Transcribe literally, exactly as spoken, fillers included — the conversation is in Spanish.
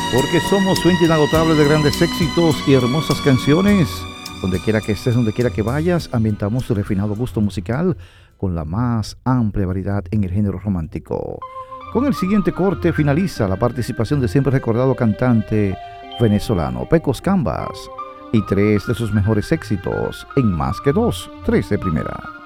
Porque somos fuente inagotable de grandes éxitos y hermosas canciones. Donde quiera que estés, donde quiera que vayas, ambientamos tu refinado gusto musical con la más amplia variedad en el género romántico. Con el siguiente corte finaliza la participación de siempre recordado cantante venezolano Pecos Cambas y tres de sus mejores éxitos en Más que Dos, tres de primera.